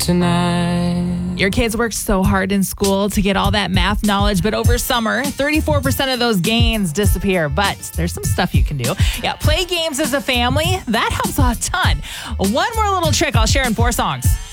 tonight. Your kids work so hard in school to get all that math knowledge, but over summer, 34% of those gains disappear. But there's some stuff you can do. Yeah, play games as a family. That helps a ton. One more little trick I'll share in 4 songs.